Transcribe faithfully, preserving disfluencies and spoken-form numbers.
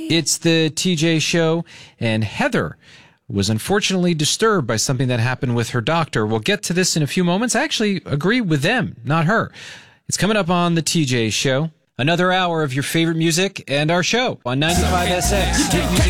It's the T J Show, and Heather was unfortunately disturbed by something that happened with her doctor. We'll get to this in a few moments. I actually agree with them, not her. It's coming up on the T J Show. Another hour of your favorite music and our show on ninety-five S X.